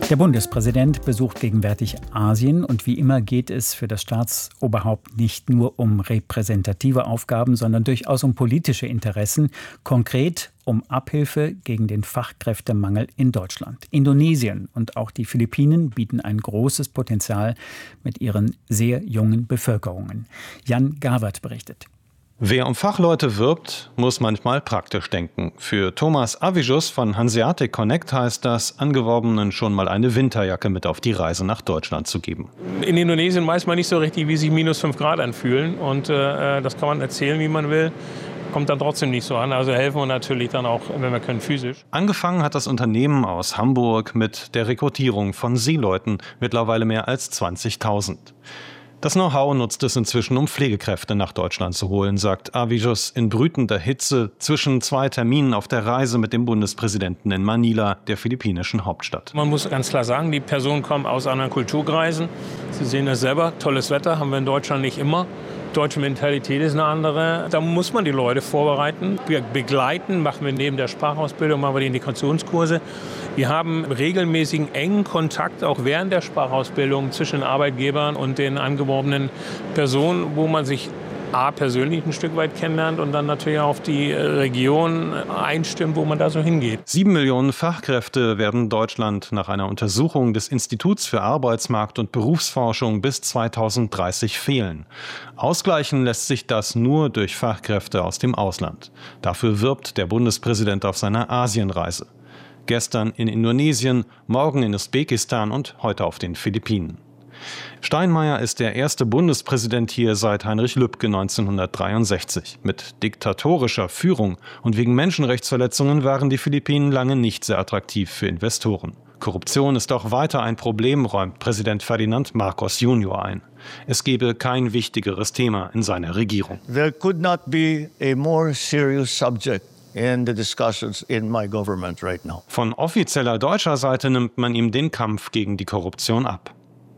Der Bundespräsident besucht gegenwärtig Asien und wie immer geht es für das Staatsoberhaupt nicht nur um repräsentative Aufgaben, sondern durchaus um politische Interessen, konkret um Abhilfe gegen den Fachkräftemangel in Deutschland. Indonesien und auch die Philippinen bieten ein großes Potenzial mit ihren sehr jungen Bevölkerungen. Jan Gawert berichtet. Wer um Fachleute wirbt, muss manchmal praktisch denken. Für Thomas Avijus von Hanseatic Connect heißt das, Angeworbenen schon mal eine Winterjacke mit auf die Reise nach Deutschland zu geben. In Indonesien weiß man nicht so richtig, wie sich minus 5 Grad anfühlen. Und das kann man erzählen, wie man will. Kommt dann trotzdem nicht so an. Also helfen wir natürlich dann auch, wenn wir können, physisch. Angefangen hat das Unternehmen aus Hamburg mit der Rekrutierung von Seeleuten, mittlerweile mehr als 20.000. Das Know-how nutzt es inzwischen, um Pflegekräfte nach Deutschland zu holen, sagt Avijus in brütender Hitze zwischen 2 Terminen auf der Reise mit dem Bundespräsidenten in Manila, der philippinischen Hauptstadt. Man muss ganz klar sagen, die Personen kommen aus anderen Kulturkreisen. Sie sehen das selber, tolles Wetter haben wir in Deutschland nicht immer. Deutsche Mentalität ist eine andere. Da muss man die Leute vorbereiten, begleiten. Machen wir neben der Sprachausbildung, machen wir die Integrationskurse. Wir haben regelmäßigen engen Kontakt auch während der Sprachausbildung zwischen den Arbeitgebern und den angeworbenen Personen, wo man sich persönlich ein Stück weit kennenlernt und dann natürlich auf die Region einstimmt, wo man da so hingeht. 7 Millionen Fachkräfte werden Deutschland nach einer Untersuchung des Instituts für Arbeitsmarkt- und Berufsforschung bis 2030 fehlen. Ausgleichen lässt sich das nur durch Fachkräfte aus dem Ausland. Dafür wirbt der Bundespräsident auf seiner Asienreise. Gestern in Indonesien, morgen in Usbekistan und heute auf den Philippinen. Steinmeier ist der erste Bundespräsident hier seit Heinrich Lübke 1963. Mit diktatorischer Führung und wegen Menschenrechtsverletzungen waren die Philippinen lange nicht sehr attraktiv für Investoren. Korruption ist auch weiter ein Problem, räumt Präsident Ferdinand Marcos Jr. ein. Es gebe kein wichtigeres Thema in seiner Regierung. There could not be a more serious subject in the discussions in my government right now. Von offizieller deutscher Seite nimmt man ihm den Kampf gegen die Korruption ab.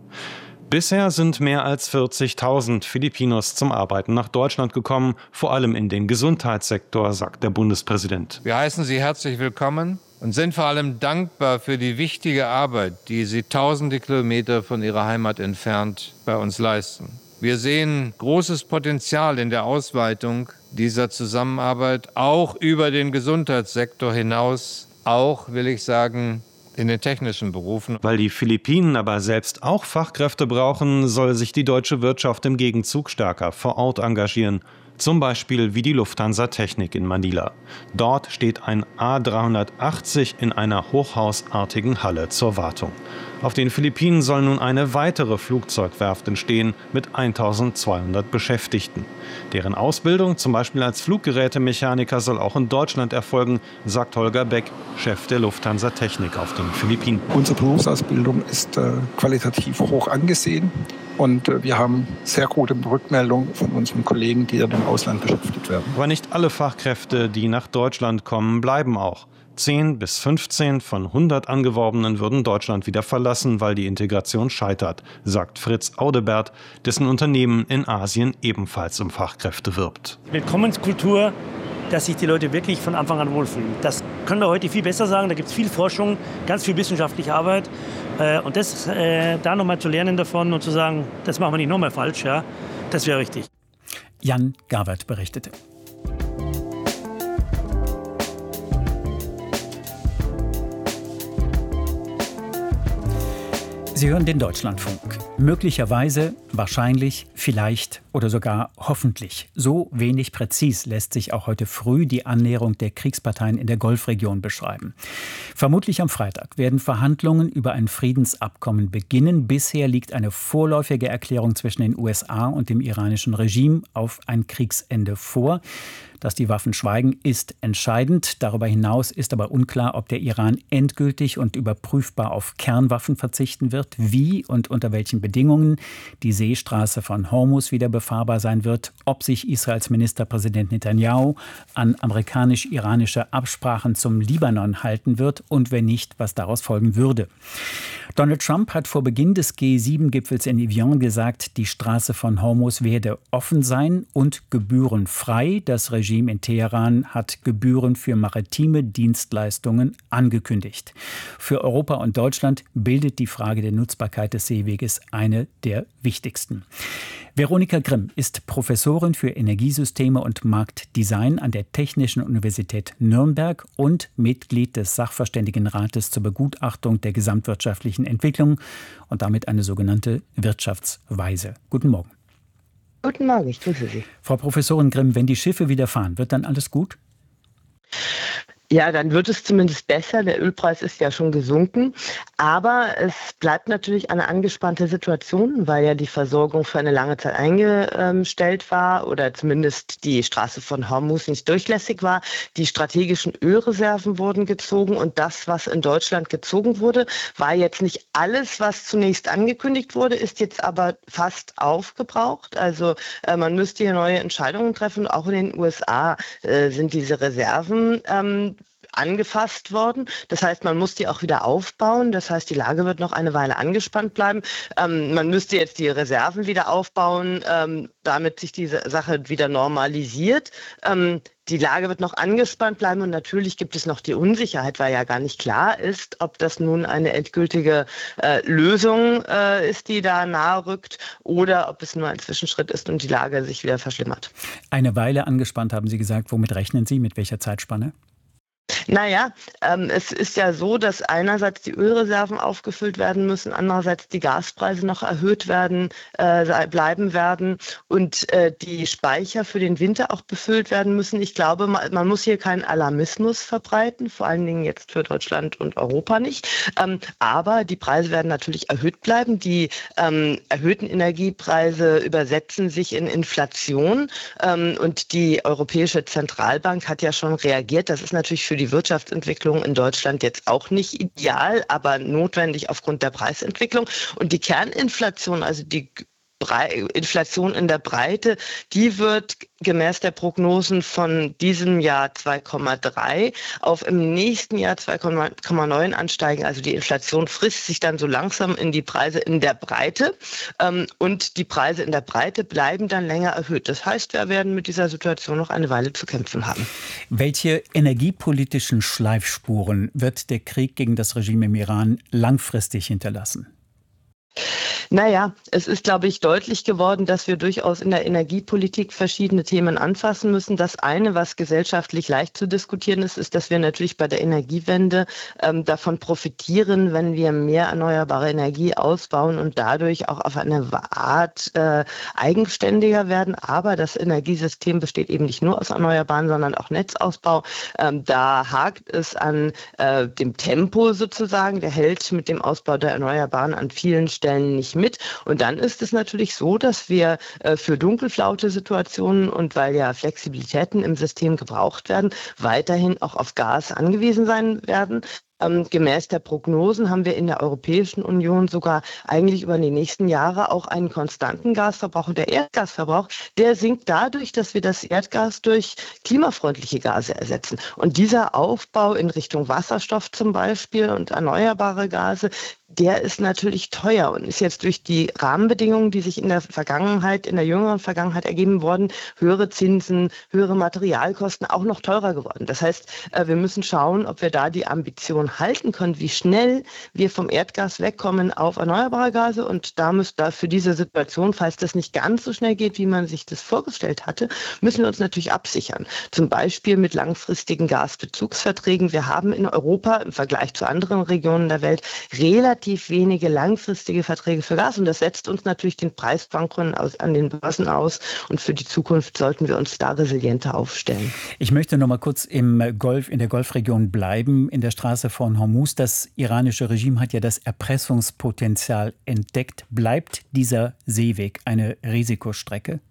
Bisher sind mehr als 40.000 Filipinos zum Arbeiten nach Deutschland gekommen, vor allem in den Gesundheitssektor, sagt der Bundespräsident. Wir heißen Sie herzlich willkommen und sind vor allem dankbar für die wichtige Arbeit, die Sie tausende Kilometer von Ihrer Heimat entfernt bei uns leisten. Wir sehen großes Potenzial in der Ausweitung dieser Zusammenarbeit, auch über den Gesundheitssektor hinaus, auch, will ich sagen, in den technischen Berufen. Weil die Philippinen aber selbst auch Fachkräfte brauchen, soll sich die deutsche Wirtschaft im Gegenzug stärker vor Ort engagieren. Zum Beispiel wie die Lufthansa Technik in Manila. Dort steht ein A380 in einer hochhausartigen Halle zur Wartung. Auf den Philippinen soll nun eine weitere Flugzeugwerft entstehen mit 1.200 Beschäftigten. Deren Ausbildung, zum Beispiel als Fluggerätemechaniker, soll auch in Deutschland erfolgen, sagt Holger Beck, Chef der Lufthansa Technik auf den Philippinen. Unsere Berufsausbildung ist qualitativ hoch angesehen und wir haben sehr gute Rückmeldungen von unseren Kollegen, die dann im Ausland beschäftigt werden. Aber nicht alle Fachkräfte, die nach Deutschland kommen, bleiben auch. 10 bis 15 von 100 Angeworbenen würden Deutschland wieder verlassen, weil die Integration scheitert, sagt Fritz Audebert, dessen Unternehmen in Asien ebenfalls um Fachkräfte wirbt. Willkommenskultur, dass sich die Leute wirklich von Anfang an wohlfühlen. Das können wir heute viel besser sagen. Da gibt es viel Forschung, ganz viel wissenschaftliche Arbeit. Und das da nochmal zu lernen davon und zu sagen, das machen wir nicht nochmal falsch, ja, das wäre richtig. Jan Gawert berichtete. Sie hören den Deutschlandfunk. Möglicherweise, wahrscheinlich, vielleicht oder sogar hoffentlich. So wenig präzis lässt sich auch heute früh die Annäherung der Kriegsparteien in der Golfregion beschreiben. Vermutlich am Freitag werden Verhandlungen über ein Friedensabkommen beginnen. Bisher liegt eine vorläufige Erklärung zwischen den USA und dem iranischen Regime auf ein Kriegsende vor. Dass die Waffen schweigen, ist entscheidend. Darüber hinaus ist aber unklar, ob der Iran endgültig und überprüfbar auf Kernwaffen verzichten wird, wie und unter welchen Bedingungen die Seestraße von Hormuz wieder befahrbar sein wird, ob sich Israels Ministerpräsident Netanyahu an amerikanisch-iranische Absprachen zum Libanon halten wird und wenn nicht, was daraus folgen würde. Donald Trump hat vor Beginn des G7-Gipfels in Evian gesagt, die Straße von Hormuz werde offen sein und gebührenfrei. Das Regime Regime in Teheran hat Gebühren für maritime Dienstleistungen angekündigt. Für Europa und Deutschland bildet die Frage der Nutzbarkeit des Seeweges eine der wichtigsten. Veronika Grimm ist Professorin für Energiesysteme und Marktdesign an der Technischen Universität Nürnberg und Mitglied des Sachverständigenrates zur Begutachtung der gesamtwirtschaftlichen Entwicklung und damit eine sogenannte Wirtschaftsweise. Guten Morgen. Guten Morgen, ich grüße Sie. Frau Professorin Grimm, wenn die Schiffe wieder fahren, wird dann alles gut? Ja, dann wird es zumindest besser. Der Ölpreis ist ja schon gesunken. Aber es bleibt natürlich eine angespannte Situation, weil ja die Versorgung für eine lange Zeit eingestellt war oder zumindest die Straße von Hormuz nicht durchlässig war. Die strategischen Ölreserven wurden gezogen und das, was in Deutschland gezogen wurde, war jetzt nicht alles, was zunächst angekündigt wurde, ist jetzt aber fast aufgebraucht. Also man müsste hier neue Entscheidungen treffen. Auch in den USA sind diese Reserven angefasst worden. Das heißt, man muss die auch wieder aufbauen. Das heißt, die Lage wird noch eine Weile angespannt bleiben. Man müsste jetzt die Reserven wieder aufbauen, damit sich diese Sache wieder normalisiert. Die Lage wird noch angespannt bleiben und natürlich gibt es noch die Unsicherheit, weil ja gar nicht klar ist, ob das nun eine endgültige Lösung ist, die da nahe rückt oder ob es nur ein Zwischenschritt ist und die Lage sich wieder verschlimmert. Eine Weile angespannt, haben Sie gesagt. Womit rechnen Sie? Mit welcher Zeitspanne? Naja, es ist ja so, dass einerseits die Ölreserven aufgefüllt werden müssen, andererseits die Gaspreise noch erhöht bleiben werden und die Speicher für den Winter auch befüllt werden müssen. Ich glaube, man muss hier keinen Alarmismus verbreiten, vor allen Dingen jetzt für Deutschland und Europa nicht. Aber die Preise werden natürlich erhöht bleiben. Die erhöhten Energiepreise übersetzen sich in Inflation und die Europäische Zentralbank hat ja schon reagiert. Das ist natürlich für die Wirtschaftsentwicklung in Deutschland jetzt auch nicht ideal, aber notwendig aufgrund der Preisentwicklung. Und die Kerninflation, also die Inflation in der Breite, die wird gemäß der Prognosen von diesem Jahr 2,3 auf im nächsten Jahr 2,9 ansteigen. Also die Inflation frisst sich dann so langsam in die Preise in der Breite und die Preise in der Breite bleiben dann länger erhöht. Das heißt, wir werden mit dieser Situation noch eine Weile zu kämpfen haben. Welche energiepolitischen Schleifspuren wird der Krieg gegen das Regime im Iran langfristig hinterlassen? Naja, es ist, glaube ich, deutlich geworden, dass wir durchaus in der Energiepolitik verschiedene Themen anfassen müssen. Das eine, was gesellschaftlich leicht zu diskutieren ist, ist, dass wir natürlich bei der Energiewende davon profitieren, wenn wir mehr erneuerbare Energie ausbauen und dadurch auch auf eine Art eigenständiger werden. Aber das Energiesystem besteht eben nicht nur aus Erneuerbaren, sondern auch Netzausbau. Da hakt es an dem Tempo sozusagen. Der hält mit dem Ausbau der Erneuerbaren an vielen Stellen nicht mit. Und dann ist es natürlich so, dass wir für dunkelflaute Situationen und weil ja Flexibilitäten im System gebraucht werden, weiterhin auch auf Gas angewiesen sein werden. Gemäß der Prognosen haben wir in der Europäischen Union sogar eigentlich über die nächsten Jahre auch einen konstanten Gasverbrauch. Und der Erdgasverbrauch, der sinkt dadurch, dass wir das Erdgas durch klimafreundliche Gase ersetzen. Und dieser Aufbau in Richtung Wasserstoff zum Beispiel und erneuerbare Gase, der ist natürlich teuer und ist jetzt durch die Rahmenbedingungen, die sich in der Vergangenheit, in der jüngeren Vergangenheit ergeben wurden, höhere Zinsen, höhere Materialkosten, auch noch teurer geworden. Das heißt, wir müssen schauen, ob wir da die Ambition halten können, wie schnell wir vom Erdgas wegkommen auf erneuerbare Gase. Und da für diese Situation, falls das nicht ganz so schnell geht, wie man sich das vorgestellt hatte, müssen wir uns natürlich absichern. Zum Beispiel mit langfristigen Gasbezugsverträgen. Wir haben in Europa im Vergleich zu anderen Regionen der Welt relativ wenige langfristige Verträge für Gas und das setzt uns natürlich den Preisschwankungen an den Börsen aus und für die Zukunft sollten wir uns da resilienter aufstellen. Ich möchte noch mal kurz in der Golfregion bleiben, in der Straße von Hormuz. Das iranische Regime hat ja das Erpressungspotenzial entdeckt. Bleibt dieser Seeweg eine Risikostrecke?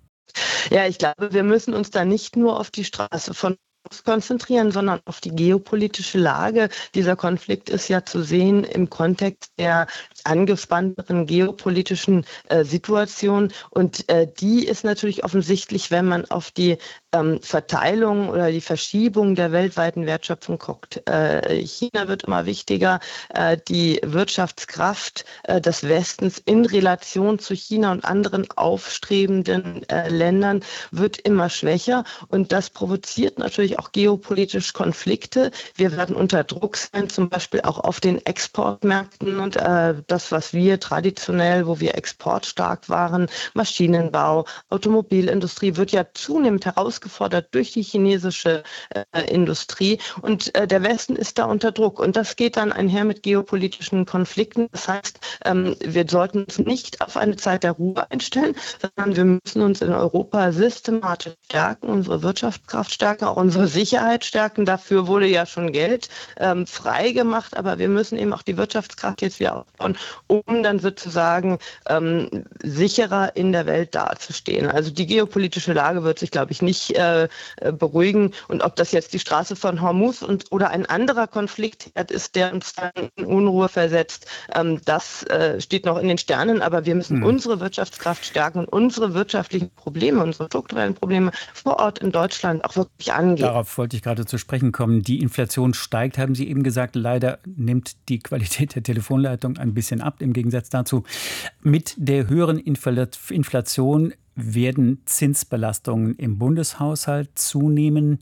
Ja, ich glaube, wir müssen uns da nicht nur auf die Straße von konzentrieren, sondern auf die geopolitische Lage. Dieser Konflikt ist ja zu sehen im Kontext der angespannteren geopolitischen Situation und die ist natürlich offensichtlich, wenn man auf die Verteilung oder die Verschiebung der weltweiten Wertschöpfung guckt. China wird immer wichtiger, die Wirtschaftskraft des Westens in Relation zu China und anderen aufstrebenden Ländern wird immer schwächer und das provoziert natürlich auch geopolitisch Konflikte. Wir werden unter Druck sein, zum Beispiel auch auf den Exportmärkten und das, was wir traditionell, wo wir exportstark waren, Maschinenbau, Automobilindustrie, wird ja zunehmend herausgefordert durch die chinesische Industrie und der Westen ist da unter Druck und das geht dann einher mit geopolitischen Konflikten. Das heißt, wir sollten uns nicht auf eine Zeit der Ruhe einstellen, sondern wir müssen uns in Europa systematisch stärken, unsere Wirtschaftskraft stärken, auch unsere Sicherheit stärken. Dafür wurde ja schon Geld frei gemacht, aber wir müssen eben auch die Wirtschaftskraft jetzt wieder aufbauen, um dann sozusagen sicherer in der Welt dazustehen. Also die geopolitische Lage wird sich, glaube ich, nicht beruhigen. Und ob das jetzt die Straße von Hormuz oder ein anderer Konflikt ist, der uns dann in Unruhe versetzt, das steht noch in den Sternen. Aber wir müssen unsere Wirtschaftskraft stärken und unsere wirtschaftlichen Probleme, unsere strukturellen Probleme vor Ort in Deutschland auch wirklich angehen. Darauf wollte ich gerade zu sprechen kommen. Die Inflation steigt, haben Sie eben gesagt. Leider nimmt die Qualität der Telefonleitung ein bisschen ab, im Gegensatz dazu. Mit der höheren Inflation werden Zinsbelastungen im Bundeshaushalt zunehmen,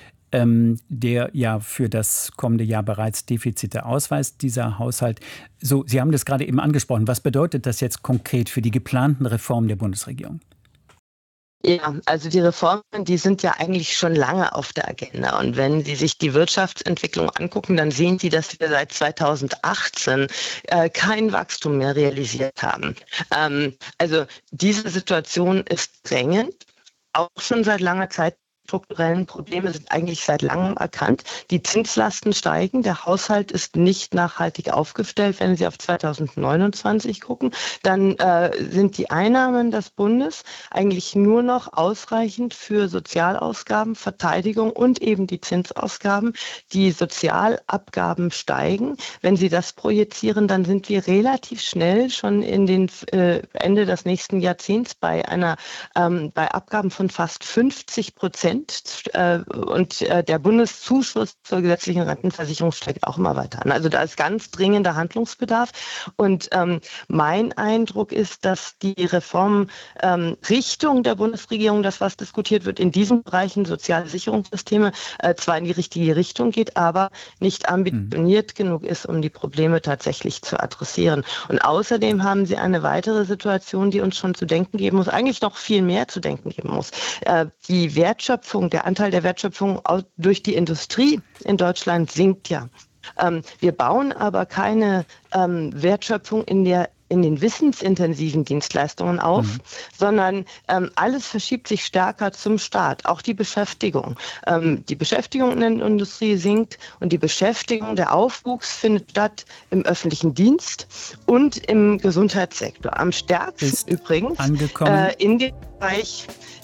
der ja für das kommende Jahr bereits Defizite ausweist, dieser Haushalt. So, Sie haben das gerade eben angesprochen. Was bedeutet das jetzt konkret für die geplanten Reformen der Bundesregierung? Ja, also die Reformen, die sind ja eigentlich schon lange auf der Agenda. Und wenn Sie sich die Wirtschaftsentwicklung angucken, dann sehen Sie, dass wir seit 2018 kein Wachstum mehr realisiert haben. Also diese Situation ist drängend, auch schon seit langer Zeit. Strukturellen Probleme sind eigentlich seit langem erkannt. Die Zinslasten steigen. Der Haushalt ist nicht nachhaltig aufgestellt. Wenn Sie auf 2029 gucken, dann sind die Einnahmen des Bundes eigentlich nur noch ausreichend für Sozialausgaben, Verteidigung und eben die Zinsausgaben. Die Sozialabgaben steigen. Wenn Sie das projizieren, dann sind wir relativ schnell schon in den Ende des nächsten Jahrzehnts bei Abgaben von fast 50%. Und der Bundeszuschuss zur gesetzlichen Rentenversicherung steigt auch immer weiter an. Also da ist ganz dringender Handlungsbedarf. Und mein Eindruck ist, dass die Reformrichtung der Bundesregierung, das was diskutiert wird, in diesen Bereichen soziale Sicherungssysteme zwar in die richtige Richtung geht, aber nicht ambitioniert genug ist, um die Probleme tatsächlich zu adressieren. Und außerdem haben Sie eine weitere Situation, die uns schon zu denken geben muss, eigentlich noch viel mehr zu denken geben muss. Die Wertschöpfung, der Anteil der Wertschöpfung durch die Industrie in Deutschland sinkt ja. Wir bauen aber keine Wertschöpfung in den wissensintensiven Dienstleistungen auf, sondern alles verschiebt sich stärker zum Staat, auch die Beschäftigung. Die Beschäftigung in der Industrie sinkt und die Beschäftigung, der Aufwuchs findet statt im öffentlichen Dienst und im Gesundheitssektor. Am stärksten übrigens in dem Bereich,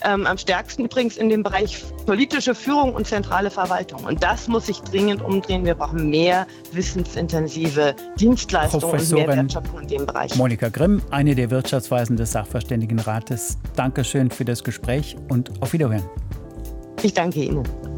in dem Bereich politische Führung und zentrale Verwaltung. Und das muss sich dringend umdrehen. Wir brauchen mehr wissensintensive Dienstleistungen und mehr Wertschöpfung in dem Bereich. Monika Grimm, eine der Wirtschaftsweisen des Sachverständigenrates. Dankeschön für das Gespräch und auf Wiederhören. Ich danke Ihnen.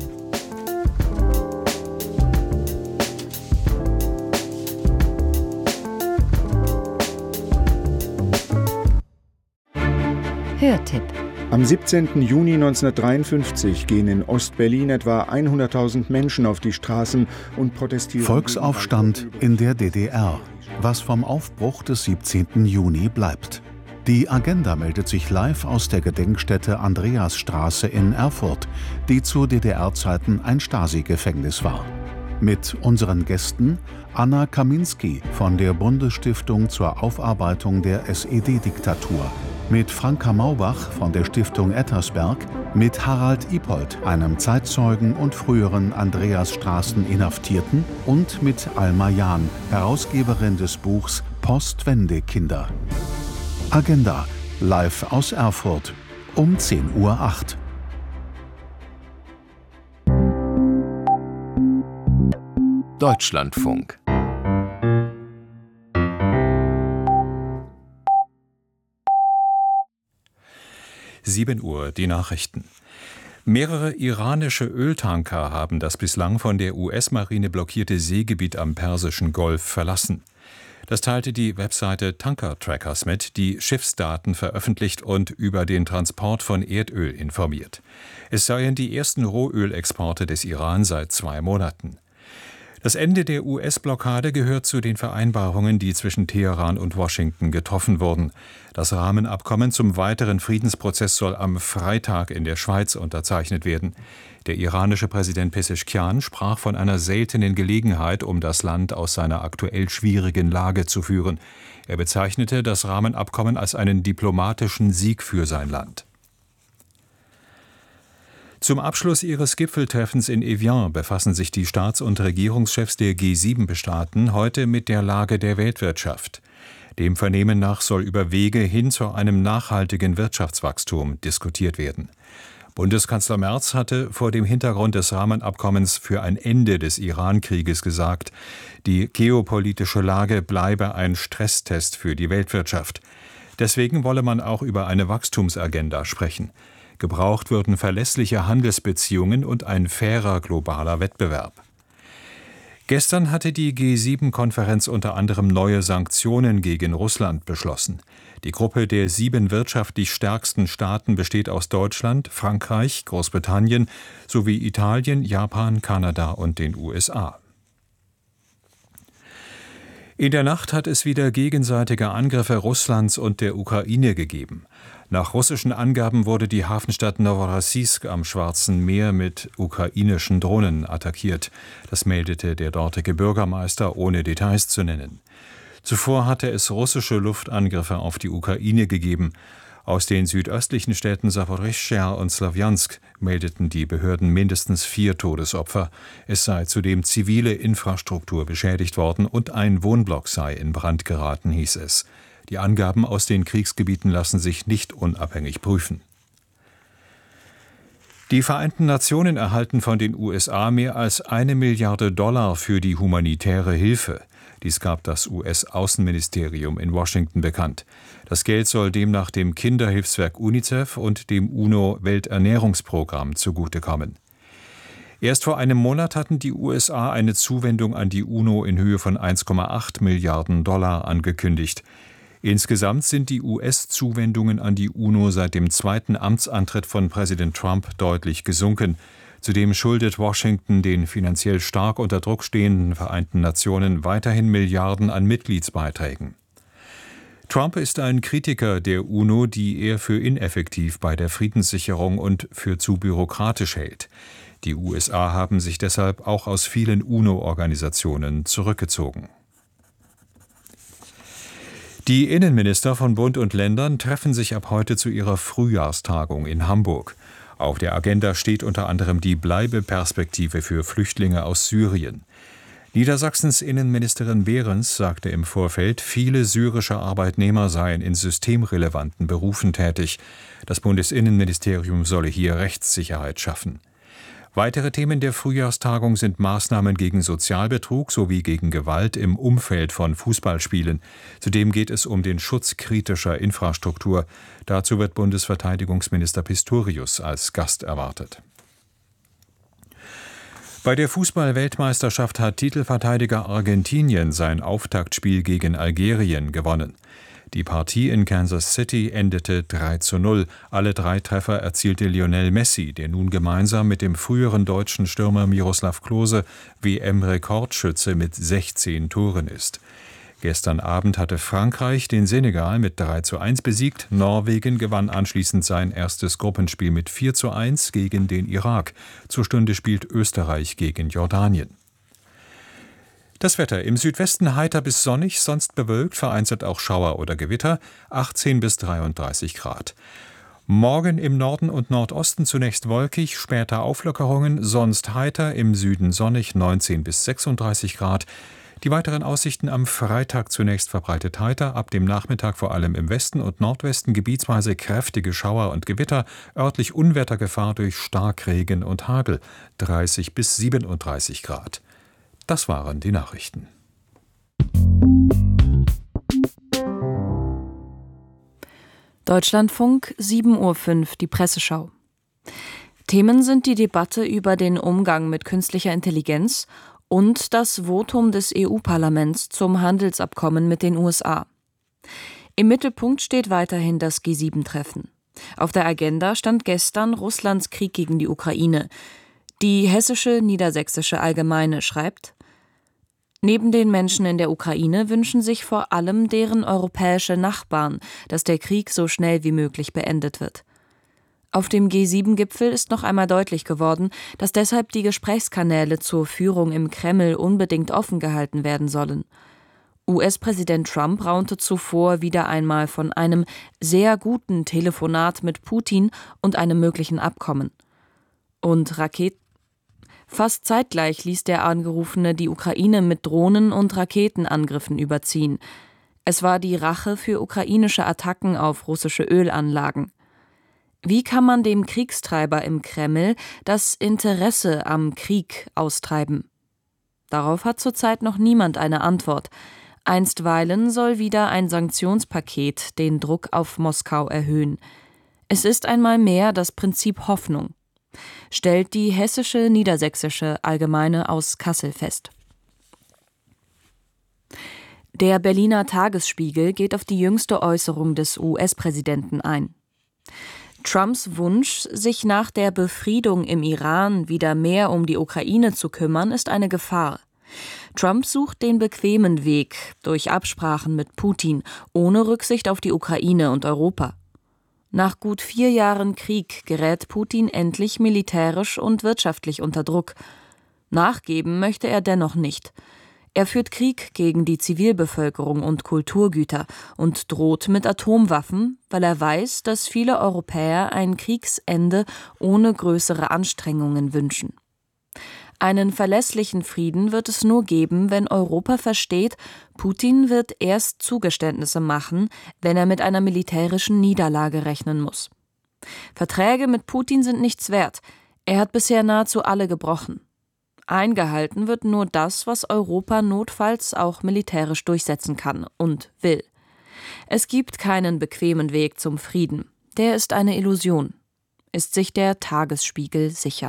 Hörtipp. Am 17. Juni 1953 gehen in Ostberlin etwa 100.000 Menschen auf die Straßen und protestieren. Volksaufstand in der DDR. Was vom Aufbruch des 17. Juni bleibt. Die Agenda meldet sich live aus der Gedenkstätte Andreasstraße in Erfurt, die zu DDR-Zeiten ein Stasi-Gefängnis war. Mit unseren Gästen Anna Kaminski von der Bundesstiftung zur Aufarbeitung der SED-Diktatur, mit Franka Maubach von der Stiftung Ettersberg, mit Harald Ipold, einem Zeitzeugen und früheren Andreasstraßen-Inhaftierten, und mit Alma Jahn, Herausgeberin des Buchs Postwendekinder. Agenda, live aus Erfurt, um 10:08 Uhr. Deutschlandfunk. Sieben Uhr, die Nachrichten. Mehrere iranische Öltanker haben das bislang von der US-Marine blockierte Seegebiet am Persischen Golf verlassen. Das teilte die Webseite Tanker Trackers mit, die Schiffsdaten veröffentlicht und über den Transport von Erdöl informiert. Es seien die ersten Rohölexporte des Iran seit 2 Monaten. Das Ende der US-Blockade gehört zu den Vereinbarungen, die zwischen Teheran und Washington getroffen wurden. Das Rahmenabkommen zum weiteren Friedensprozess soll am Freitag in der Schweiz unterzeichnet werden. Der iranische Präsident Pezeshkian sprach von einer seltenen Gelegenheit, um das Land aus seiner aktuell schwierigen Lage zu führen. Er bezeichnete das Rahmenabkommen als einen diplomatischen Sieg für sein Land. Zum Abschluss ihres Gipfeltreffens in Evian befassen sich die Staats- und Regierungschefs der G7-Staaten heute mit der Lage der Weltwirtschaft. Dem Vernehmen nach soll über Wege hin zu einem nachhaltigen Wirtschaftswachstum diskutiert werden. Bundeskanzler Merz hatte vor dem Hintergrund des Rahmenabkommens für ein Ende des Iran-Krieges gesagt, die geopolitische Lage bleibe ein Stresstest für die Weltwirtschaft. Deswegen wolle man auch über eine Wachstumsagenda sprechen. Gebraucht würden verlässliche Handelsbeziehungen und ein fairer globaler Wettbewerb. Gestern hatte die G7-Konferenz unter anderem neue Sanktionen gegen Russland beschlossen. Die Gruppe der 7 wirtschaftlich stärksten Staaten besteht aus Deutschland, Frankreich, Großbritannien sowie Italien, Japan, Kanada und den USA. In der Nacht hat es wieder gegenseitige Angriffe Russlands und der Ukraine gegeben. Nach russischen Angaben wurde die Hafenstadt Noworossiysk am Schwarzen Meer mit ukrainischen Drohnen attackiert. Das meldete der dortige Bürgermeister, ohne Details zu nennen. Zuvor hatte es russische Luftangriffe auf die Ukraine gegeben. Aus den südöstlichen Städten Saporischschja und Slawjansk meldeten die Behörden mindestens 4 Todesopfer. Es sei zudem zivile Infrastruktur beschädigt worden und ein Wohnblock sei in Brand geraten, hieß es. Die Angaben aus den Kriegsgebieten lassen sich nicht unabhängig prüfen. Die Vereinten Nationen erhalten von den USA mehr als $1 Milliarde für die humanitäre Hilfe. Dies gab das US-Außenministerium in Washington bekannt. Das Geld soll demnach dem Kinderhilfswerk UNICEF und dem UNO-Welternährungsprogramm zugutekommen. Erst vor einem Monat hatten die USA eine Zuwendung an die UNO in Höhe von $1,8 Milliarden angekündigt. Insgesamt sind die US-Zuwendungen an die UNO seit dem 2. Amtsantritt von Präsident Trump deutlich gesunken. Zudem schuldet Washington den finanziell stark unter Druck stehenden Vereinten Nationen weiterhin Milliarden an Mitgliedsbeiträgen. Trump ist ein Kritiker der UNO, die er für ineffektiv bei der Friedenssicherung und für zu bürokratisch hält. Die USA haben sich deshalb auch aus vielen UNO-Organisationen zurückgezogen. Die Innenminister von Bund und Ländern treffen sich ab heute zu ihrer Frühjahrstagung in Hamburg. Auf der Agenda steht unter anderem die Bleibeperspektive für Flüchtlinge aus Syrien. Niedersachsens Innenministerin Behrens sagte im Vorfeld, viele syrische Arbeitnehmer seien in systemrelevanten Berufen tätig. Das Bundesinnenministerium solle hier Rechtssicherheit schaffen. Weitere Themen der Frühjahrstagung sind Maßnahmen gegen Sozialbetrug sowie gegen Gewalt im Umfeld von Fußballspielen. Zudem geht es um den Schutz kritischer Infrastruktur. Dazu wird Bundesverteidigungsminister Pistorius als Gast erwartet. Bei der Fußball-Weltmeisterschaft hat Titelverteidiger Argentinien sein Auftaktspiel gegen Algerien gewonnen. Die Partie in Kansas City endete 3:0. Alle 3 Treffer erzielte Lionel Messi, der nun gemeinsam mit dem früheren deutschen Stürmer Miroslav Klose WM-Rekordschütze mit 16 Toren ist. Gestern Abend hatte Frankreich den Senegal mit 3:1 besiegt. Norwegen gewann anschließend sein erstes Gruppenspiel mit 4:1 gegen den Irak. Zur Stunde spielt Österreich gegen Jordanien. Das Wetter: im Südwesten heiter bis sonnig, sonst bewölkt, vereinzelt auch Schauer oder Gewitter, 18 bis 33 Grad. Morgen im Norden und Nordosten zunächst wolkig, später Auflockerungen, sonst heiter, im Süden sonnig, 19 bis 36 Grad. Die weiteren Aussichten am Freitag: zunächst verbreitet heiter, ab dem Nachmittag vor allem im Westen und Nordwesten gebietsweise kräftige Schauer und Gewitter, örtlich Unwettergefahr durch Starkregen und Hagel, 30 bis 37 Grad. Das waren die Nachrichten. Deutschlandfunk, 7:05 Uhr, die Presseschau. Themen sind die Debatte über den Umgang mit künstlicher Intelligenz und das Votum des EU-Parlaments zum Handelsabkommen mit den USA. Im Mittelpunkt steht weiterhin das G7-Treffen. Auf der Agenda stand gestern Russlands Krieg gegen die Ukraine. Die Hessische Niedersächsische Allgemeine schreibt: Neben den Menschen in der Ukraine wünschen sich vor allem deren europäische Nachbarn, dass der Krieg so schnell wie möglich beendet wird. Auf dem G7-Gipfel ist noch einmal deutlich geworden, dass deshalb die Gesprächskanäle zur Führung im Kreml unbedingt offen gehalten werden sollen. US-Präsident Trump raunte zuvor wieder einmal von einem sehr guten Telefonat mit Putin und einem möglichen Abkommen. Und Fast zeitgleich ließ der Angerufene die Ukraine mit Drohnen- und Raketenangriffen überziehen. Es war die Rache für ukrainische Attacken auf russische Ölanlagen. Wie kann man dem Kriegstreiber im Kreml das Interesse am Krieg austreiben? Darauf hat zurzeit noch niemand eine Antwort. Einstweilen soll wieder ein Sanktionspaket den Druck auf Moskau erhöhen. Es ist einmal mehr das Prinzip Hoffnung, stellt die Hessische Niedersächsische Allgemeine aus Kassel fest. Der Berliner Tagesspiegel geht auf die jüngste Äußerung des US-Präsidenten ein. Trumps Wunsch, sich nach der Befriedung im Iran wieder mehr um die Ukraine zu kümmern, ist eine Gefahr. Trump sucht den bequemen Weg durch Absprachen mit Putin, ohne Rücksicht auf die Ukraine und Europa. Nach gut 4 Jahren Krieg gerät Putin endlich militärisch und wirtschaftlich unter Druck. Nachgeben möchte er dennoch nicht. Er führt Krieg gegen die Zivilbevölkerung und Kulturgüter und droht mit Atomwaffen, weil er weiß, dass viele Europäer ein Kriegsende ohne größere Anstrengungen wünschen. Einen verlässlichen Frieden wird es nur geben, wenn Europa versteht, Putin wird erst Zugeständnisse machen, wenn er mit einer militärischen Niederlage rechnen muss. Verträge mit Putin sind nichts wert. Er hat bisher nahezu alle gebrochen. Eingehalten wird nur das, was Europa notfalls auch militärisch durchsetzen kann und will. Es gibt keinen bequemen Weg zum Frieden. Der ist eine Illusion, ist sich der Tagesspiegel sicher.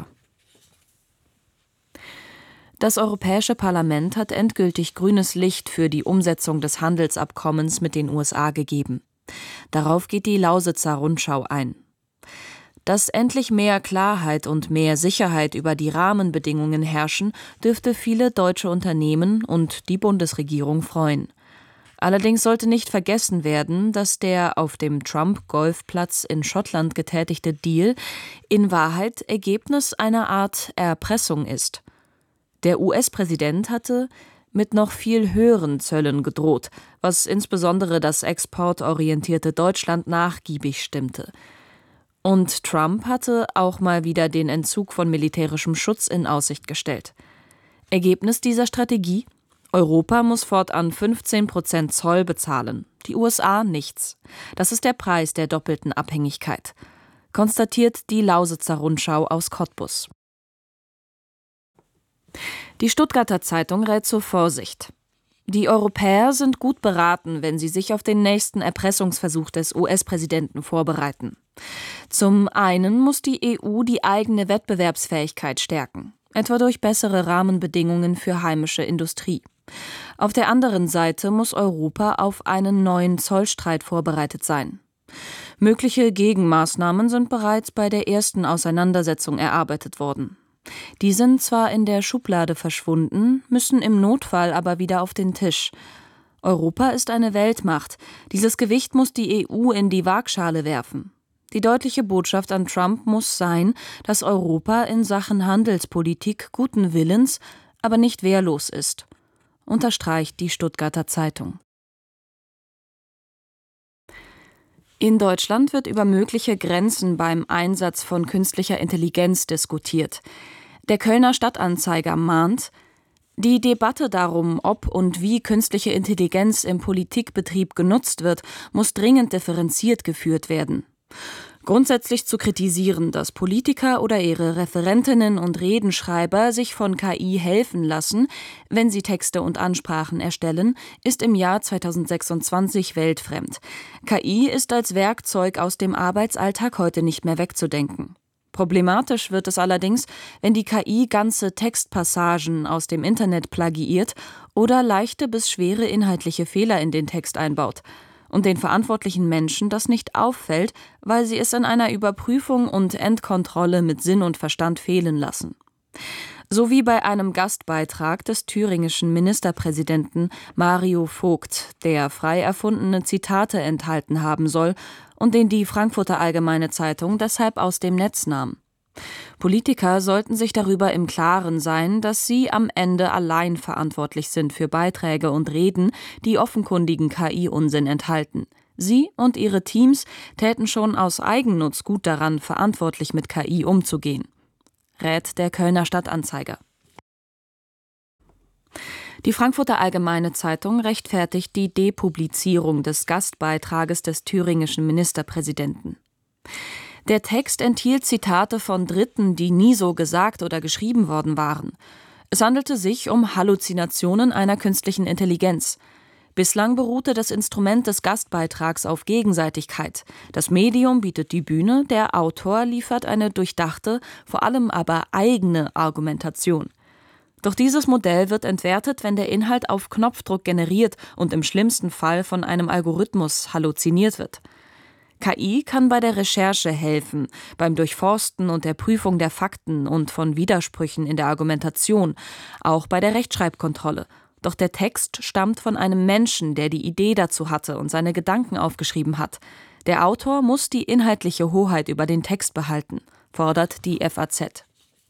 Das Europäische Parlament hat endgültig grünes Licht für die Umsetzung des Handelsabkommens mit den USA gegeben. Darauf geht die Lausitzer Rundschau ein. Dass endlich mehr Klarheit und mehr Sicherheit über die Rahmenbedingungen herrschen, dürfte viele deutsche Unternehmen und die Bundesregierung freuen. Allerdings sollte nicht vergessen werden, dass der auf dem Trump-Golfplatz in Schottland getätigte Deal in Wahrheit Ergebnis einer Art Erpressung ist. Der US-Präsident hatte mit noch viel höheren Zöllen gedroht, was insbesondere das exportorientierte Deutschland nachgiebig stimmte. Und Trump hatte auch mal wieder den Entzug von militärischem Schutz in Aussicht gestellt. Ergebnis dieser Strategie? Europa muss fortan 15% Zoll bezahlen, die USA nichts. Das ist der Preis der doppelten Abhängigkeit, konstatiert die Lausitzer Rundschau aus Cottbus. Die Stuttgarter Zeitung rät zur Vorsicht. Die Europäer sind gut beraten, wenn sie sich auf den nächsten Erpressungsversuch des US-Präsidenten vorbereiten. Zum einen muss die EU die eigene Wettbewerbsfähigkeit stärken, etwa durch bessere Rahmenbedingungen für heimische Industrie. Auf der anderen Seite muss Europa auf einen neuen Zollstreit vorbereitet sein. Mögliche Gegenmaßnahmen sind bereits bei der ersten Auseinandersetzung erarbeitet worden. Die sind zwar in der Schublade verschwunden, müssen im Notfall aber wieder auf den Tisch. Europa ist eine Weltmacht. Dieses Gewicht muss die EU in die Waagschale werfen. Die deutliche Botschaft an Trump muss sein, dass Europa in Sachen Handelspolitik guten Willens, aber nicht wehrlos ist, unterstreicht die Stuttgarter Zeitung. In Deutschland wird über mögliche Grenzen beim Einsatz von künstlicher Intelligenz diskutiert. Der Kölner Stadtanzeiger mahnt, die Debatte darum, ob und wie künstliche Intelligenz im Politikbetrieb genutzt wird, muss dringend differenziert geführt werden. Grundsätzlich zu kritisieren, dass Politiker oder ihre Referentinnen und Redenschreiber sich von KI helfen lassen, wenn sie Texte und Ansprachen erstellen, ist im Jahr 2026 weltfremd. KI ist als Werkzeug aus dem Arbeitsalltag heute nicht mehr wegzudenken. Problematisch wird es allerdings, wenn die KI ganze Textpassagen aus dem Internet plagiiert oder leichte bis schwere inhaltliche Fehler in den Text einbaut und den verantwortlichen Menschen das nicht auffällt, weil sie es in einer Überprüfung und Endkontrolle mit Sinn und Verstand fehlen lassen. So wie bei einem Gastbeitrag des thüringischen Ministerpräsidenten Mario Vogt, der frei erfundene Zitate enthalten haben soll und den die Frankfurter Allgemeine Zeitung deshalb aus dem Netz nahm. Politiker sollten sich darüber im Klaren sein, dass sie am Ende allein verantwortlich sind für Beiträge und Reden, die offenkundigen KI-Unsinn enthalten. Sie und ihre Teams täten schon aus Eigennutz gut daran, verantwortlich mit KI umzugehen, rät der Kölner Stadtanzeiger. Die Frankfurter Allgemeine Zeitung rechtfertigt die Depublizierung des Gastbeitrages des thüringischen Ministerpräsidenten. Der Text enthielt Zitate von Dritten, die nie so gesagt oder geschrieben worden waren. Es handelte sich um Halluzinationen einer künstlichen Intelligenz. Bislang beruhte das Instrument des Gastbeitrags auf Gegenseitigkeit. Das Medium bietet die Bühne, der Autor liefert eine durchdachte, vor allem aber eigene Argumentation. Doch dieses Modell wird entwertet, wenn der Inhalt auf Knopfdruck generiert und im schlimmsten Fall von einem Algorithmus halluziniert wird. KI kann bei der Recherche helfen, beim Durchforsten und der Prüfung der Fakten und von Widersprüchen in der Argumentation, auch bei der Rechtschreibkontrolle. Doch der Text stammt von einem Menschen, der die Idee dazu hatte und seine Gedanken aufgeschrieben hat. Der Autor muss die inhaltliche Hoheit über den Text behalten, fordert die FAZ.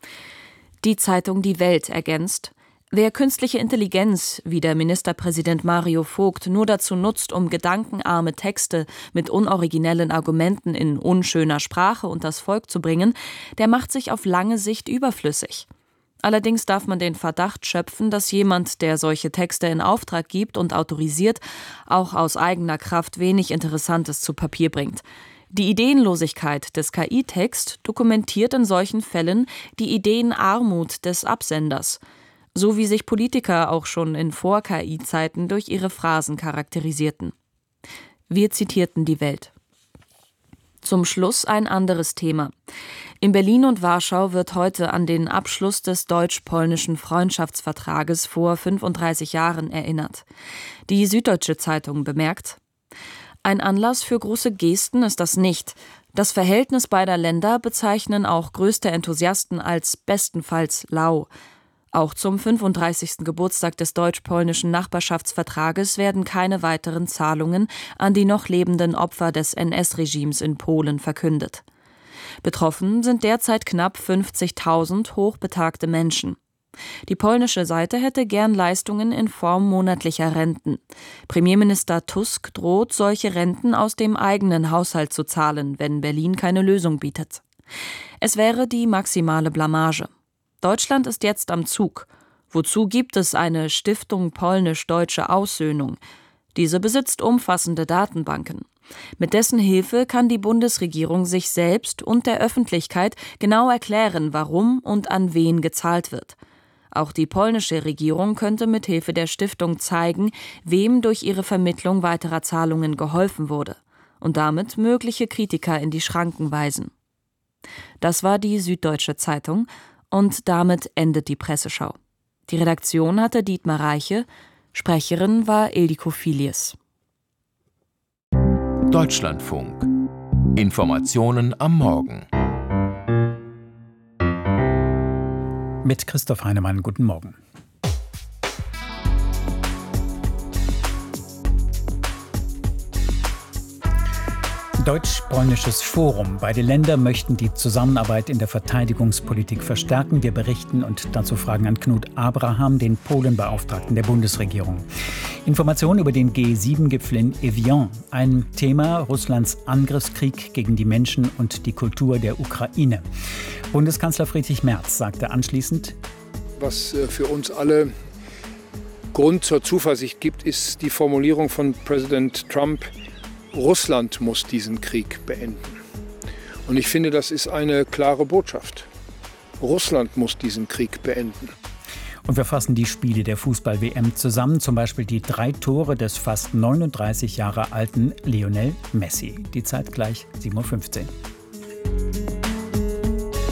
Die Zeitung Die Welt ergänzt: Wer künstliche Intelligenz, wie der Ministerpräsident Mario Vogt, nur dazu nutzt, um gedankenarme Texte mit unoriginellen Argumenten in unschöner Sprache unters Volk zu bringen, der macht sich auf lange Sicht überflüssig. Allerdings darf man den Verdacht schöpfen, dass jemand, der solche Texte in Auftrag gibt und autorisiert, auch aus eigener Kraft wenig Interessantes zu Papier bringt. Die Ideenlosigkeit des KI-Text dokumentiert in solchen Fällen die Ideenarmut des Absenders, so wie sich Politiker auch schon in Vor-KI-Zeiten durch ihre Phrasen charakterisierten. Wir zitierten die Welt. Zum Schluss ein anderes Thema. In Berlin und Warschau wird heute an den Abschluss des deutsch-polnischen Freundschaftsvertrages vor 35 Jahren erinnert. Die Süddeutsche Zeitung bemerkt: Ein Anlass für große Gesten ist das nicht. Das Verhältnis beider Länder bezeichnen auch größte Enthusiasten als bestenfalls lau. Auch zum 35. Geburtstag des deutsch-polnischen Nachbarschaftsvertrages werden keine weiteren Zahlungen an die noch lebenden Opfer des NS-Regimes in Polen verkündet. Betroffen sind derzeit knapp 50.000 hochbetagte Menschen. Die polnische Seite hätte gern Leistungen in Form monatlicher Renten. Premierminister Tusk droht, solche Renten aus dem eigenen Haushalt zu zahlen, wenn Berlin keine Lösung bietet. Es wäre die maximale Blamage. Deutschland ist jetzt am Zug. Wozu gibt es eine Stiftung polnisch-deutsche Aussöhnung? Diese besitzt umfassende Datenbanken. Mit dessen Hilfe kann die Bundesregierung sich selbst und der Öffentlichkeit genau erklären, warum und an wen gezahlt wird. Auch die polnische Regierung könnte mit Hilfe der Stiftung zeigen, wem durch ihre Vermittlung weiterer Zahlungen geholfen wurde und damit mögliche Kritiker in die Schranken weisen. Das war die Süddeutsche Zeitung und damit endet die Presseschau. Die Redaktion hatte Dietmar Reiche, Sprecherin war Ildiko Filius. Deutschlandfunk. Informationen am Morgen. Mit Christoph Heinemann, guten Morgen. Deutsch-Polnisches Forum. Beide Länder möchten die Zusammenarbeit in der Verteidigungspolitik verstärken. Wir berichten und dazu fragen an Knut Abraham, den Polenbeauftragten der Bundesregierung. Informationen über den G7-Gipfel in Evian. Ein Thema: Russlands Angriffskrieg gegen die Menschen und die Kultur der Ukraine. Bundeskanzler Friedrich Merz sagte anschließend: Was für uns alle Grund zur Zuversicht gibt, ist die Formulierung von Präsident Trump: Russland muss diesen Krieg beenden. Und ich finde, das ist eine klare Botschaft. Russland muss diesen Krieg beenden. Und wir fassen die Spiele der Fußball-WM zusammen, zum Beispiel die 3 Tore des fast 39 Jahre alten Lionel Messi. Die Zeit gleich 7:15 Uhr.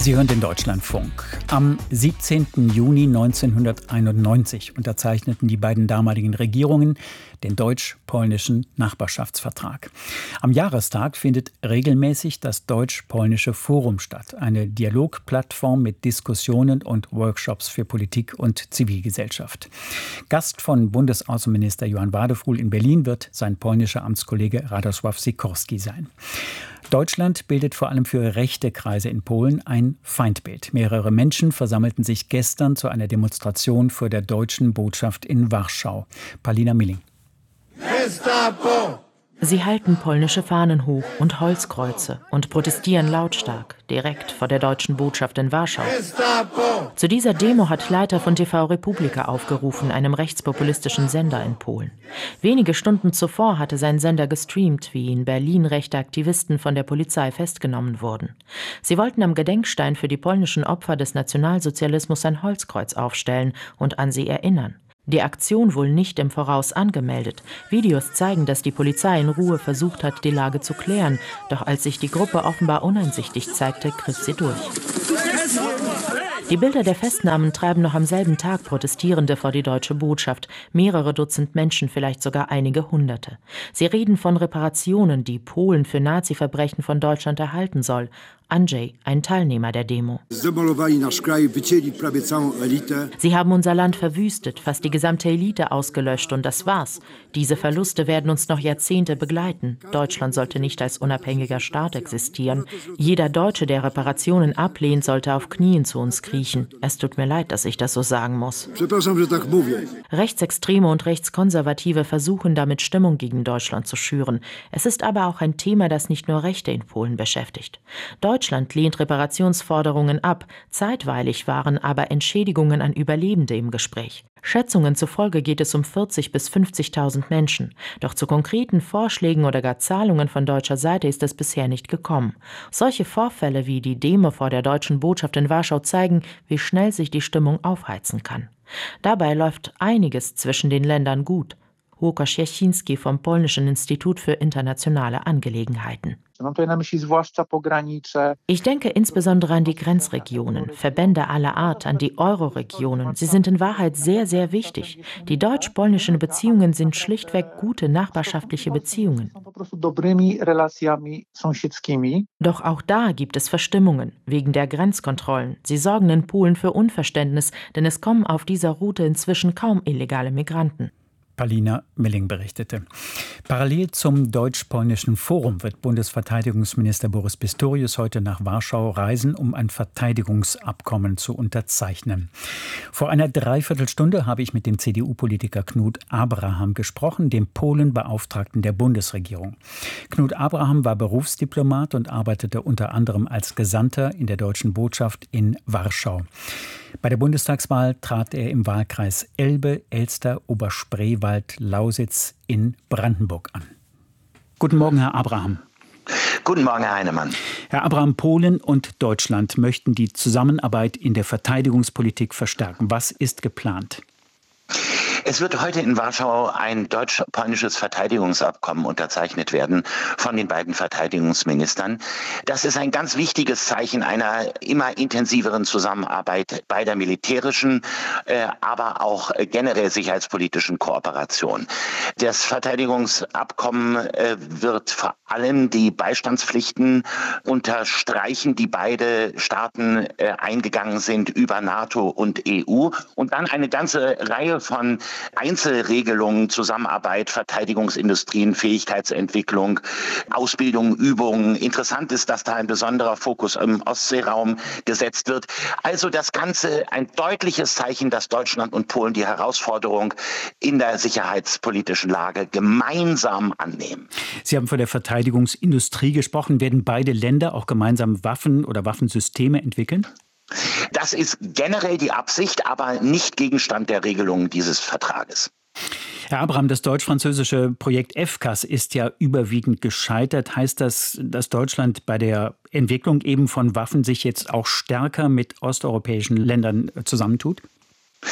Sie hören den Deutschlandfunk. Am 17. Juni 1991 unterzeichneten die beiden damaligen Regierungen den deutsch-polnischen Nachbarschaftsvertrag. Am Jahrestag findet regelmäßig das Deutsch-Polnische Forum statt, eine Dialogplattform mit Diskussionen und Workshops für Politik und Zivilgesellschaft. Gast von Bundesaußenminister Johann Wadefuhl in Berlin wird sein polnischer Amtskollege Radosław Sikorski sein. Deutschland bildet vor allem für rechte Kreise in Polen ein Feindbild. Mehrere Menschen versammelten sich gestern zu einer Demonstration vor der deutschen Botschaft in Warschau. Palina Milling. Sie halten polnische Fahnen hoch und Holzkreuze und protestieren lautstark, direkt vor der deutschen Botschaft in Warschau. Zu dieser Demo hat Leiter von TV Republika aufgerufen, einem rechtspopulistischen Sender in Polen. Wenige Stunden zuvor hatte sein Sender gestreamt, wie in Berlin rechte Aktivisten von der Polizei festgenommen wurden. Sie wollten am Gedenkstein für die polnischen Opfer des Nationalsozialismus ein Holzkreuz aufstellen und an sie erinnern. Die Aktion wohl nicht im Voraus angemeldet. Videos zeigen, dass die Polizei in Ruhe versucht hat, die Lage zu klären. Doch als sich die Gruppe offenbar uneinsichtig zeigte, griff sie durch. Die Bilder der Festnahmen treiben noch am selben Tag Protestierende vor die deutsche Botschaft. Mehrere Dutzend Menschen, vielleicht sogar einige Hunderte. Sie reden von Reparationen, die Polen für Nazi-Verbrechen von Deutschland erhalten soll. Andrzej, ein Teilnehmer der Demo. Sie haben unser Land verwüstet, fast die gesamte Elite ausgelöscht und das war's. Diese Verluste werden uns noch Jahrzehnte begleiten. Deutschland sollte nicht als unabhängiger Staat existieren. Jeder Deutsche, der Reparationen ablehnt, sollte auf Knien zu uns kriechen. Es tut mir leid, dass ich das so sagen muss. Rechtsextreme und Rechtskonservative versuchen damit Stimmung gegen Deutschland zu schüren. Es ist aber auch ein Thema, das nicht nur Rechte in Polen beschäftigt. Deutschland lehnt Reparationsforderungen ab. Zeitweilig waren aber Entschädigungen an Überlebende im Gespräch. Schätzungen zufolge geht es um 40.000 bis 50.000 Menschen. Doch zu konkreten Vorschlägen oder gar Zahlungen von deutscher Seite ist es bisher nicht gekommen. Solche Vorfälle wie die Demo vor der deutschen Botschaft in Warschau zeigen, wie schnell sich die Stimmung aufheizen kann. Dabei läuft einiges zwischen den Ländern gut. Łukasz Jasiński vom Polnischen Institut für internationale Angelegenheiten. Ich denke insbesondere an die Grenzregionen, Verbände aller Art, an die Euro-Regionen. Sie sind in Wahrheit sehr, sehr wichtig. Die deutsch-polnischen Beziehungen sind schlichtweg gute nachbarschaftliche Beziehungen. Doch auch da gibt es Verstimmungen, wegen der Grenzkontrollen. Sie sorgen in Polen für Unverständnis, denn es kommen auf dieser Route inzwischen kaum illegale Migranten. Palina Milling berichtete. Parallel zum Deutsch-Polnischen Forum wird Bundesverteidigungsminister Boris Pistorius heute nach Warschau reisen, um ein Verteidigungsabkommen zu unterzeichnen. Vor einer Dreiviertelstunde habe ich mit dem CDU-Politiker Knut Abraham gesprochen, dem Polen-Beauftragten der Bundesregierung. Knut Abraham war Berufsdiplomat und arbeitete unter anderem als Gesandter in der deutschen Botschaft in Warschau. Bei der Bundestagswahl trat er im Wahlkreis Elbe, Elster, Oberspreewald, Lausitz in Brandenburg an. Guten Morgen, Herr Abraham. Guten Morgen, Herr Heinemann. Herr Abraham, Polen und Deutschland möchten die Zusammenarbeit in der Verteidigungspolitik verstärken. Was ist geplant? Es wird heute in Warschau ein deutsch-polnisches Verteidigungsabkommen unterzeichnet werden von den beiden Verteidigungsministern. Das ist ein ganz wichtiges Zeichen einer immer intensiveren Zusammenarbeit bei der militärischen, aber auch generell sicherheitspolitischen Kooperation. Das Verteidigungsabkommen wird vor allem die Beistandspflichten unterstreichen, die beide Staaten eingegangen sind über NATO und EU und dann eine ganze Reihe von Einzelregelungen, Zusammenarbeit, Verteidigungsindustrien, Fähigkeitsentwicklung, Ausbildung, Übungen. Interessant ist, dass da ein besonderer Fokus im Ostseeraum gesetzt wird. Also das Ganze ein deutliches Zeichen, dass Deutschland und Polen die Herausforderung in der sicherheitspolitischen Lage gemeinsam annehmen. Sie haben von der Verteidigungsindustrie gesprochen. Werden beide Länder auch gemeinsam Waffen oder Waffensysteme entwickeln? Das ist generell die Absicht, aber nicht Gegenstand der Regelungen dieses Vertrages. Herr Abraham, das deutsch-französische Projekt FCAS ist ja überwiegend gescheitert. Heißt das, dass Deutschland bei der Entwicklung eben von Waffen sich jetzt auch stärker mit osteuropäischen Ländern zusammentut?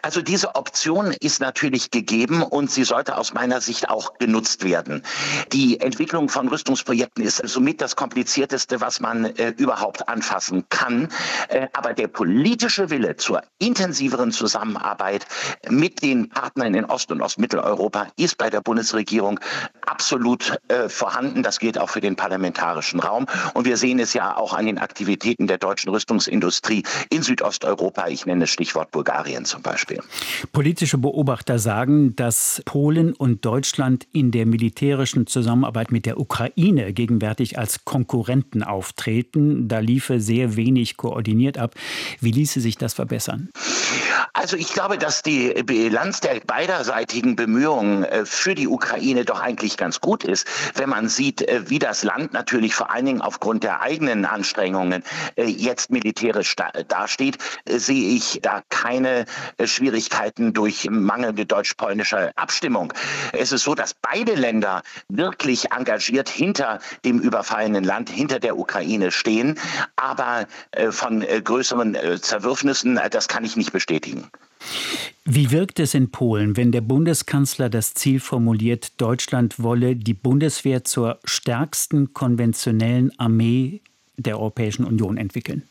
Also diese Option ist natürlich gegeben und sie sollte aus meiner Sicht auch genutzt werden. Die Entwicklung von Rüstungsprojekten ist somit das Komplizierteste, was man überhaupt anfassen kann. Aber der politische Wille zur intensiveren Zusammenarbeit mit den Partnern in Ost- und Ostmitteleuropa ist bei der Bundesregierung absolut vorhanden. Das gilt auch für den parlamentarischen Raum. Und wir sehen es ja auch an den Aktivitäten der deutschen Rüstungsindustrie in Südosteuropa. Ich nenne das Stichwort Bulgarien zum Beispiel. Politische Beobachter sagen, dass Polen und Deutschland in der militärischen Zusammenarbeit mit der Ukraine gegenwärtig als Konkurrenten auftreten. Da liefe sehr wenig koordiniert ab. Wie ließe sich das verbessern? Also ich glaube, dass die Bilanz der beiderseitigen Bemühungen für die Ukraine doch eigentlich ganz gut ist. Wenn man sieht, wie das Land natürlich vor allen Dingen aufgrund der eigenen Anstrengungen jetzt militärisch dasteht, sehe ich da keine Schwierigkeiten durch mangelnde deutsch-polnische Abstimmung. Es ist so, dass beide Länder wirklich engagiert hinter dem überfallenen Land, hinter der Ukraine stehen. Aber von größeren Zerwürfnissen, das kann ich nicht bestätigen. Wie wirkt es in Polen, wenn der Bundeskanzler das Ziel formuliert, Deutschland wolle die Bundeswehr zur stärksten konventionellen Armee der Europäischen Union entwickeln?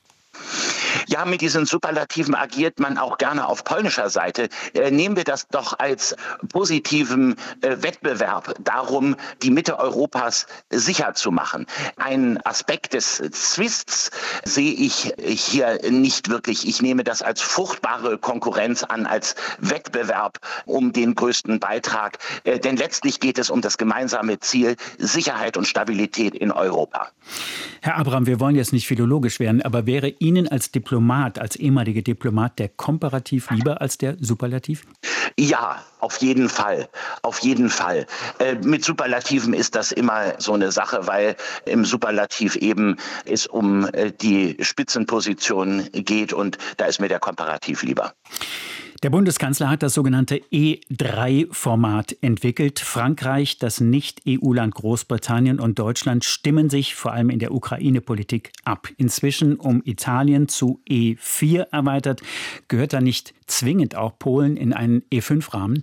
Ja, mit diesen Superlativen agiert man auch gerne auf polnischer Seite. Nehmen wir das doch als positiven Wettbewerb darum, die Mitte Europas sicher zu machen. Ein Aspekt des Zwists sehe ich hier nicht wirklich. Ich nehme das als fruchtbare Konkurrenz an, als Wettbewerb um den größten Beitrag. Denn letztlich geht es um das gemeinsame Ziel Sicherheit und Stabilität in Europa. Herr Abraham, wir wollen jetzt nicht philologisch werden, aber wäre Ihnen als Diplomat, als ehemaliger Diplomat, der Komparativ lieber als der Superlativ? Ja, auf jeden Fall. Auf jeden Fall. Mit Superlativen ist das immer so eine Sache, weil im Superlativ eben es um die Spitzenposition geht und da ist mir der Komparativ lieber. Der Bundeskanzler hat das sogenannte E3-Format entwickelt. Frankreich, das Nicht-EU-Land Großbritannien und Deutschland stimmen sich vor allem in der Ukraine-Politik ab. Inzwischen um Italien zu E4 erweitert. Gehört da nicht zwingend auch Polen in einen E5-Rahmen?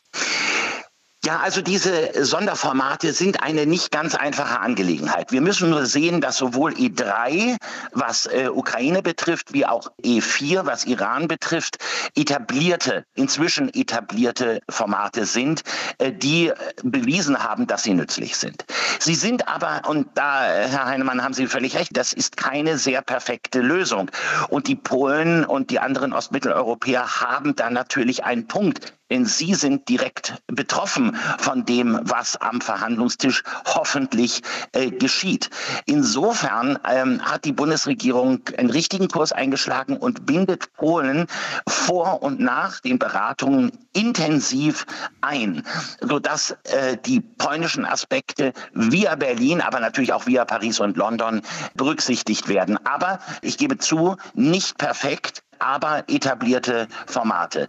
Ja, also diese Sonderformate sind eine nicht ganz einfache Angelegenheit. Wir müssen nur sehen, dass sowohl E3, was Ukraine betrifft, wie auch E4, was Iran betrifft, inzwischen etablierte Formate sind, die bewiesen haben, dass sie nützlich sind. Sie sind aber, und da, Herr Heinemann, haben Sie völlig recht, das ist keine sehr perfekte Lösung. Und die Polen und die anderen Ostmitteleuropäer haben da natürlich einen Punkt. Denn sie sind direkt betroffen von dem, was am Verhandlungstisch hoffentlich geschieht. Insofern hat die Bundesregierung einen richtigen Kurs eingeschlagen und bindet Polen vor und nach den Beratungen intensiv ein, sodass die polnischen Aspekte via Berlin, aber natürlich auch via Paris und London berücksichtigt werden. Aber ich gebe zu, nicht perfekt, aber etablierte Formate.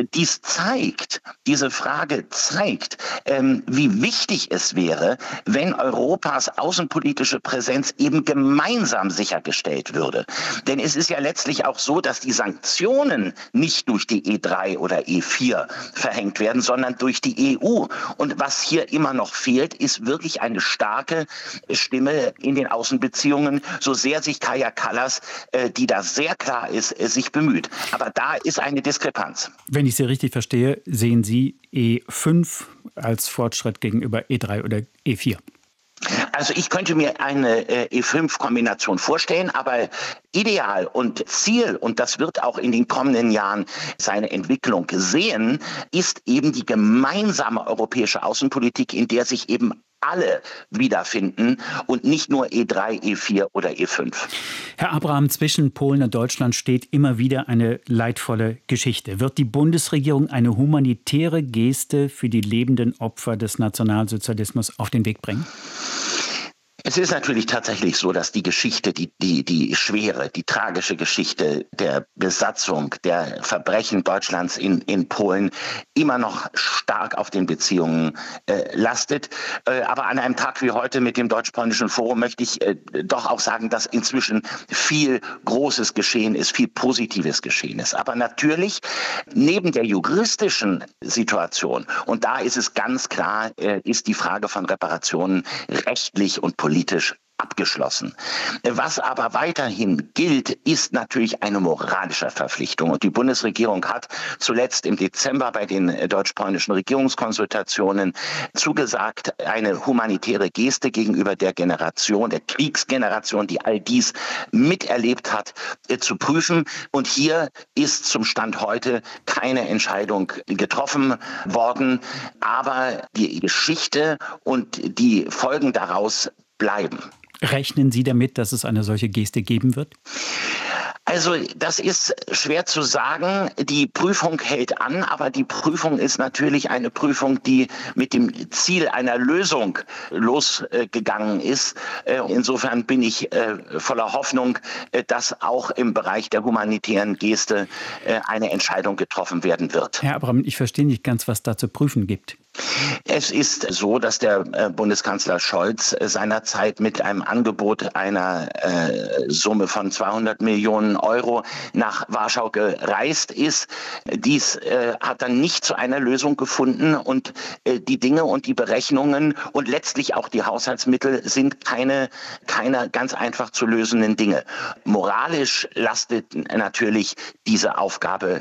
Diese Frage zeigt, wie wichtig es wäre, wenn Europas außenpolitische Präsenz eben gemeinsam sichergestellt würde. Denn es ist ja letztlich auch so, dass die Sanktionen nicht durch die E3 oder E4 verhängt werden, sondern durch die EU. Und was hier immer noch fehlt, ist wirklich eine starke Stimme in den Außenbeziehungen, so sehr sich Kaja Kallas, die da sehr klar ist, sich bemüht. Aber da ist eine Diskrepanz. Wenn ich Sie richtig verstehe, sehen Sie E5 als Fortschritt gegenüber E3 oder E4? Also ich könnte mir eine E5-Kombination vorstellen, aber Ideal und Ziel, und das wird auch in den kommenden Jahren seine Entwicklung sehen, ist eben die gemeinsame europäische Außenpolitik, in der sich eben alle wiederfinden und nicht nur E3, E4 oder E5. Herr Abraham, zwischen Polen und Deutschland steht immer wieder eine leidvolle Geschichte. Wird die Bundesregierung eine humanitäre Geste für die lebenden Opfer des Nationalsozialismus auf den Weg bringen? Es ist natürlich tatsächlich so, dass die Geschichte, die schwere, die tragische Geschichte der Besatzung, der Verbrechen Deutschlands in Polen immer noch stark auf den Beziehungen lastet. Aber an einem Tag wie heute mit dem Deutsch-Polnischen Forum möchte ich doch auch sagen, dass inzwischen viel Großes geschehen ist, viel Positives geschehen ist. Aber natürlich neben der juristischen Situation, und da ist es ganz klar, ist die Frage von Reparationen rechtlich und politisch abgeschlossen. Was aber weiterhin gilt, ist natürlich eine moralische Verpflichtung. Und die Bundesregierung hat zuletzt im Dezember bei den deutsch-polnischen Regierungskonsultationen zugesagt, eine humanitäre Geste gegenüber der Generation, der Kriegsgeneration, die all dies miterlebt hat, zu prüfen. Und hier ist zum Stand heute keine Entscheidung getroffen worden. Aber die Geschichte und die Folgen daraus bleiben. Rechnen Sie damit, dass es eine solche Geste geben wird? Also das ist schwer zu sagen. Die Prüfung hält an, aber die Prüfung ist natürlich eine Prüfung, die mit dem Ziel einer Lösung losgegangen ist. Insofern bin ich voller Hoffnung, dass auch im Bereich der humanitären Geste eine Entscheidung getroffen werden wird. Herr Abraham, ich verstehe nicht ganz, was da zu prüfen gibt. Es ist so, dass der Bundeskanzler Scholz seinerzeit mit einem Angebot einer Summe von 200 Millionen Euro nach Warschau gereist ist. Dies hat dann nicht zu einer Lösung gefunden und die Dinge und die Berechnungen und letztlich auch die Haushaltsmittel sind keine ganz einfach zu lösenden Dinge. Moralisch lastet natürlich diese Aufgabe